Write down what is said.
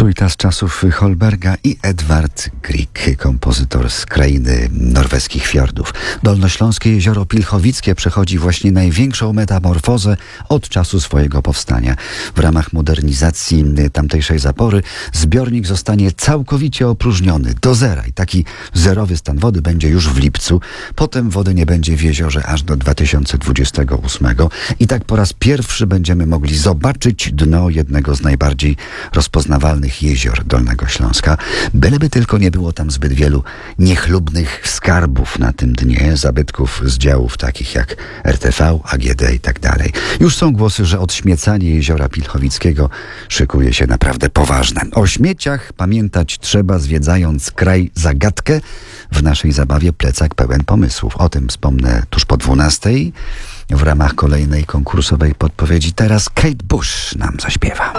Suita z czasów Holberga i Edward Grieg, kompozytor z krainy norweskich fiordów. Dolnośląskie jezioro Pilchowickie przechodzi właśnie największą metamorfozę od czasu swojego powstania. W ramach modernizacji tamtejszej zapory zbiornik zostanie całkowicie opróżniony do zera i taki zerowy stan wody będzie już w lipcu. Potem wody nie będzie w jeziorze aż do 2028 i tak po raz pierwszy będziemy mogli zobaczyć dno jednego z najbardziej rozpoznawalnych jezior Dolnego Śląska. Byleby tylko nie było tam zbyt wielu niechlubnych skarbów na tym dnie, zabytków z działów takich jak RTV, AGD i tak dalej. Już są głosy, że odśmiecanie jeziora Pilchowickiego szykuje się naprawdę poważne. O śmieciach pamiętać trzeba, zwiedzając kraj zagadkę. W naszej zabawie plecak pełen pomysłów. O tym wspomnę tuż po 12:00 w ramach kolejnej konkursowej podpowiedzi. Teraz Kate Bush nam zaśpiewa.